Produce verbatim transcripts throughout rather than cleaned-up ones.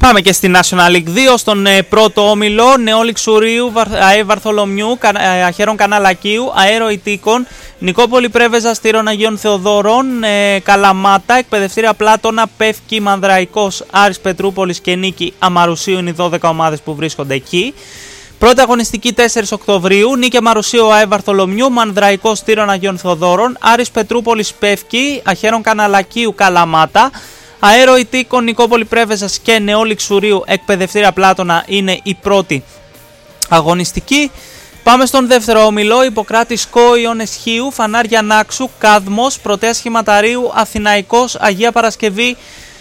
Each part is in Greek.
Πάμε και στη National League δύο, στον ε, πρώτο όμιλο. Νεόλη Ξουρίου, ΑΕ Βαρθολομιού, κα, Αχέρων Καναλακίου, Αέρο Ιτίκων, Νικόπολη Πρέβεζα, Στήρων Αγίων Θεοδόρων, ε, Καλαμάτα, Εκπαιδευτήρια Πλάτωνα, Πεύκη, Μανδραϊκός, Άρης Πετρούπολης και Νίκη Αμαρουσίου είναι οι δώδεκα ομάδες που βρίσκονται εκεί. Πρώτη αγωνιστική τέσσερις Οκτωβρίου, Νίκη Αμαρουσίου, ΑΕ Βαρθολομιού, Μανδραϊκός, Στήρων Αγίων Θεοδόρων, Άρης Πετρούπολης, Πεύκη, Αχέρων Καναλακίου, Καλαμάτα, Αέρο Ιτίκων, Νικόπολη Πρέβεζας και Νεόλη Ξουρίου, Εκπαιδευτήρια Πλάτωνα είναι η πρώτη αγωνιστική. Πάμε στον δεύτερο όμιλο. Ιπποκράτης Κο, Ιώνες Χίου, Φανάρια Νάξου, Κάδμος, Πρωτέας Χηματαρίου, Αθηναϊκός, Αγία Παρασκευή,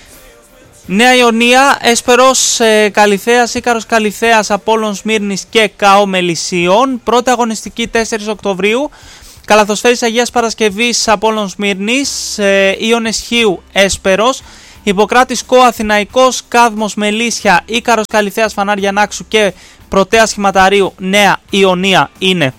Νέα Ιωνία, Έσπερος ε, Καλιθέας, Ίκαρος Καλιθέας, Απόλλων Σμύρνης και ΚΑΟ Μελισσίων. Πρώτη αγωνιστική τέσσερις Οκτωβρίου. Καλαθοσφαίρης Αγίας Παρασκευής, Απόλλων Σμύρνης, ε, Ιώνες Χίου, Έσπερος. Ιπποκράτης Κο, Αθηναϊκός, Κάδμος, Μελίσια, Ίκαρος Καλιθέας, Φανάρια Νάξου και Πρωτέας Χηματαρίου, Νέα Ιωνία είναι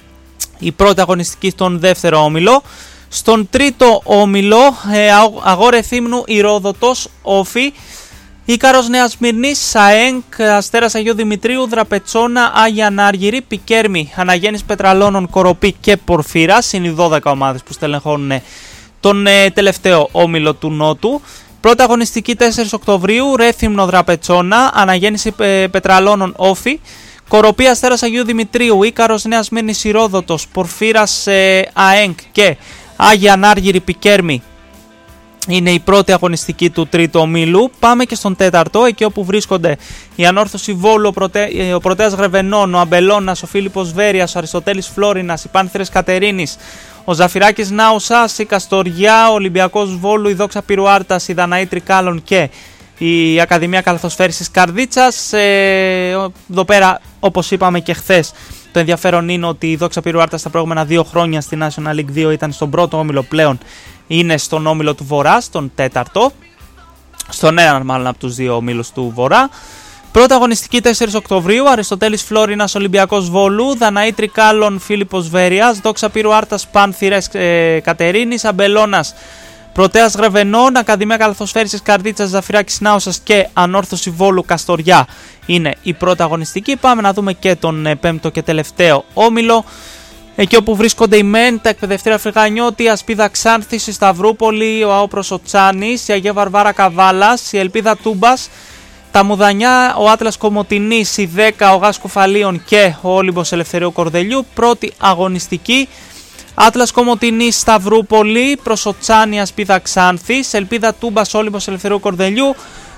η πρώτη αγωνιστική στον δεύτερο όμιλο. Στον τρίτο όμιλο, ε, Αγόρε Θύμνου, Ηρόδοτος, Όφη, Ίκαρος Νέας Σμύρνης, ΣΑΕΝΚ, Αστέρας Αγίου Δημητρίου, Δραπετσόνα, Άγια Ανάργυρη, Πικέρμη, Αναγέννης Πετραλώνων, Κοροπή και Πορφύρας. Είναι οι δώδεκα ομάδες που στελεχώνουν τον ε, τελευταίο όμιλο του Νότου. Πρώτη αγωνιστική τέσσερις Οκτωβρίου, Ρέθυμνο Δραπετσόνα, Αναγέννηση ε, Πετραλώνων, Όφη, Κοροπή, Αστέρας Αγίου Δημητρίου, Ίκαρος Νέας Σμύρνης, Ηρόδοτος, Πορφύρας, ε, ΑΕΝΚ και Άγια Ανάργυρη, Πικέρμη είναι η πρώτη αγωνιστική του τρίτου ομίλου. Πάμε και στον τέταρτο, εκεί όπου βρίσκονται η Ανόρθωση Βόλου, ο, Πρωτε... ο Πρωτέας Γρεβενών, ο Αμπελώνας, ο Φίλιππος Βέρειας, ο Αριστοτέλης Φλόρινας, οι Πάνθυρες Κατερίνης, ο Ζαφυράκης Νάουσας, η Καστοριά, ο Ολυμπιακός Βόλου, η Δόξα Πύρου Άρτας, η Δαναή Τρικάλων και η Ακαδημία Καλαθοσφαίρισης Καρδίτσας. Ε, εδώ πέρα, όπως είπαμε και χθες, το ενδιαφέρον είναι ότι η Δόξα Πύρου Άρτας τα προηγούμενα δύο χρόνια στη National League δύο ήταν στον πρώτο όμιλο, πλέον είναι στον όμιλο του Βορρά, στον τέταρτο, στον έναν μάλλον από τους δύο ομίλους του Βορρά. Πρώτη αγωνιστική τέσσερις Οκτωβρίου, Αριστοτέλης Φλόρινας, Ολυμπιακός Βόλου, Δαναή Τρικάλων, Φίλιππος Βέρειας, Δόξα Πύρου Άρτας, Πάνθυρες ε, Κατερίνης, Αμπελώνας, Πρωτέας Γρεβενών, Ακαδημία Καλαθοσφαίρισης Καρδίτσας, Ζαφυράκης Νάουσας και Ανόρθωση Βόλου Καστοριά είναι η πρώτη αγωνιστική. Πάμε να δούμε και τον ε, πέμπτο και τελευταίο όμιλο, εκεί όπου βρίσκονται η ΜΕΝ, τα Εκπαιδευτήρια Φρυγανιώτη, η Ασπίδα Ξάνθης, η Σταυρούπολη, ο Άοπρος ο Τσάνης, η Αγία Βαρβάρα Καβάλας, η Ελπίδα Τούμπας, τα Μουδανιά, ο Άτλας Κομοτηνής, η δέκα, ο Γάς Κουφαλίων και ο Όλυμπος Ελευθερίου Κορδελιού. Πρώτη αγωνιστική, Άτλας Κομοτηνής, Σταυρούπολη, προς ο Τσάνη, Ασπίδα Ξάνθης, Ελπίδα Τούμπας, Όλυμπος Ελευθερίου Κορδελιού,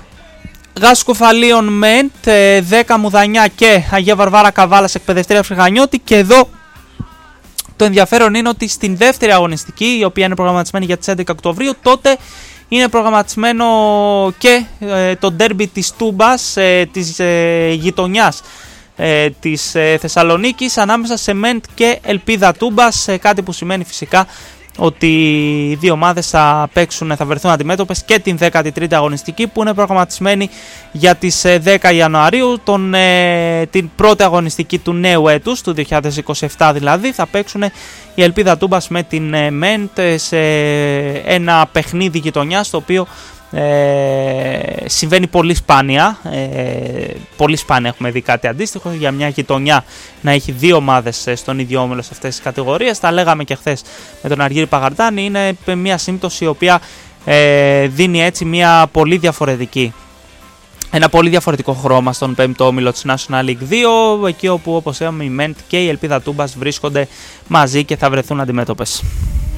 Γάς Κουφαλίων ΜΕΝ, δέκα Μουδανιά και Αγία Βαρβάρα Καβάλας, Εκπαιδευτήρια Φρυγανιώτη. Και εδώ το ενδιαφέρον είναι ότι στην δεύτερη αγωνιστική, η οποία είναι προγραμματισμένη για τις έντεκα Οκτωβρίου, τότε είναι προγραμματισμένο και ε, το ντέρμπι της Τούμπας, ε, της ε, γειτονιάς ε, της ε, Θεσσαλονίκης, ανάμεσα σε ΜΕΝΤ και Ελπίδα Τούμπας, ε, κάτι που σημαίνει φυσικά ότι οι δύο ομάδες θα παίξουν, θα βρεθούν αντιμέτωπες και την δέκατη τρίτη αγωνιστική, που είναι προγραμματισμένη για τις δέκα Ιανουαρίου, τον, ε, την πρώτη αγωνιστική του νέου έτους, του δύο χιλιάδες είκοσι επτά δηλαδή. Θα παίξουν η Ελπίδα Τούμπας με την ε, ΜΕΝΤ σε ένα παιχνίδι γειτονιάς, το οποίο ε, συμβαίνει πολύ σπάνια. Ε, πολύ σπάνια έχουμε δει κάτι αντίστοιχο για μια γειτονιά να έχει δύο ομάδες στον ίδιο όμιλο σε αυτές τις κατηγορίες. Τα λέγαμε και χθες με τον Αργύρη Παγαρτάνη. Είναι μια σύμπτωση η οποία ε, δίνει έτσι μια πολύ διαφορετική, ένα πολύ διαφορετικό χρώμα στον πέμπτο όμιλο της National League δύο, εκεί όπου, όπως είπαμε, η ΜΕΝΤ και η Ελπίδα Τούμπας βρίσκονται μαζί και θα βρεθούν αντιμέτωπες.